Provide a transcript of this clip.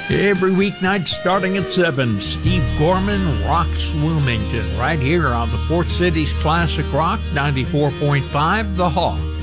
Every weeknight starting at 7, Steve Gorman rocks Wilmington right here on the Port Cities Classic Rock 94.5 The Hawk.